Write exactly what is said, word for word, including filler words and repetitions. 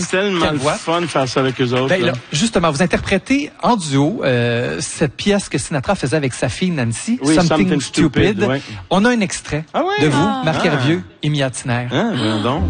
tellement le fun de faire ça avec eux autres. Ben, là. Là, justement, vous interprétez en duo euh, cette pièce que Sinatra faisait avec sa fille Nancy, oui, Something, Something Stupid. Stupid ouais. On a un extrait ah ouais? de vous, ah. Marc ah. Hervieux et Mia Tiner. Ah, donc.